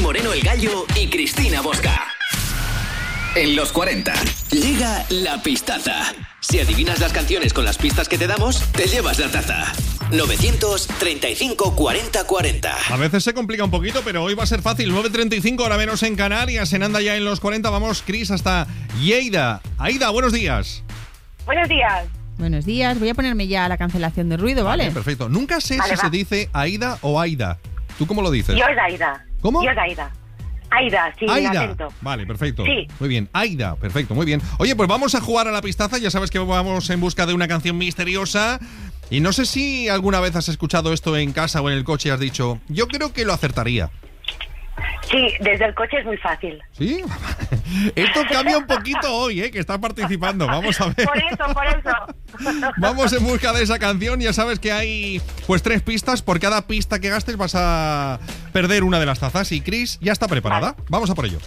Moreno el Gallo y Cristina Bosca. En los 40, llega la pistaza. Si adivinas las canciones con las pistas que te damos, te llevas la taza. 935 40 40. A veces se complica un poquito, pero hoy va a ser fácil. 9:35, hora menos en Canarias. En Anda ya en los 40. Vamos, Cris, hasta Lleida. Aida, buenos días. Buenos días. Buenos días. Voy a ponerme ya la cancelación de ruido, ¿vale? Perfecto. Nunca sé si se dice Aida o Aida. ¿Tú cómo lo dices? Yo es Aida. ¿Cómo? Yo es Aida. Aida, sin acento. Vale, perfecto. Sí. Muy bien, Aida, perfecto, muy bien. Oye, pues vamos a jugar a la pistaza. Ya sabes que vamos en busca de una canción misteriosa. Y no sé si alguna vez has escuchado esto en casa o en el coche y has dicho, yo creo que lo acertaría. Sí, desde el coche es muy fácil. ¿Sí? Esto cambia un poquito hoy, que estás participando. Vamos a ver. Por eso. Vamos en busca de esa canción. Ya sabes que hay pues 3 pistas. Por cada pista que gastes vas a perder una de las tazas. Y Cris ya está preparada. Vale. Vamos a por ello.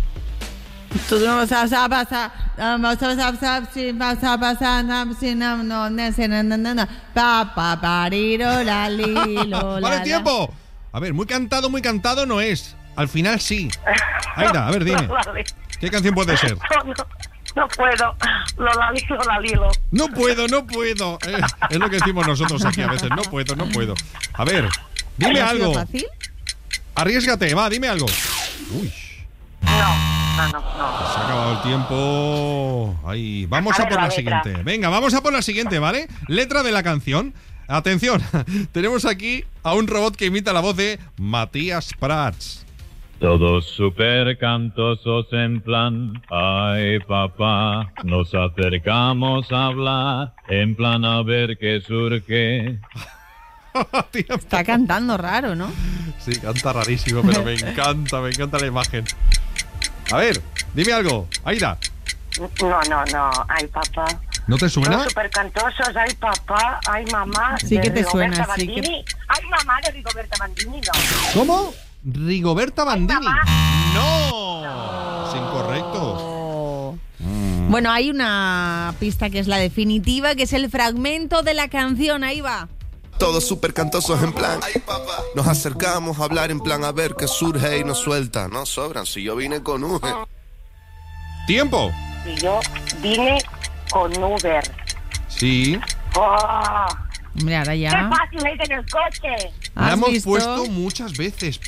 Vale, tiempo. A ver, muy cantado no es. Al final sí. Aida, a ver, dime. ¿Qué canción puede ser? No puedo. Lolalilo. No puedo. Es lo que decimos nosotros aquí a veces. No puedo. A ver, dime algo. ¿Fácil? Arriésgate, va, dime algo. Uy. No. Se ha acabado el tiempo. Ahí, vamos a por la siguiente. Venga, vamos a por la siguiente, ¿vale? Letra de la canción. Atención, tenemos aquí a un robot que imita la voz de Matías Prats. Todos súper cantosos en plan, ay papá, nos acercamos a hablar, en plan a ver qué surge. Está cantando raro, ¿no? Sí, canta rarísimo, pero me encanta la imagen. A ver, dime algo, Aida. No, ay papá. ¿No te suena? Los súper cantosos, ay papá, ay mamá. Sí que te Rigoberta suena, sí Bandini. Ay mamá de Rigoberta Bandini, no. ¿Cómo? Rigoberta Bandini. Ay, No, es incorrecto. Bueno, hay una pista que es la definitiva, que es el fragmento de la canción. Ahí va. Todos súper cantosos en plan, ay papá, nos acercamos a hablar en plan a ver qué surge y nos suelta. No sobran, si yo vine con Uber. Tiempo. Y yo vine con Uber. Sí. ¡Oh! Hombre, ahora ya. ¡Qué fácil es en el coche! La hemos visto? puesto muchas veces.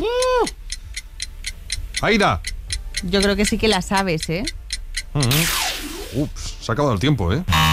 Aida. Yo creo que sí que la sabes, ¿eh? Ups, se ha acabado el tiempo, ¿eh?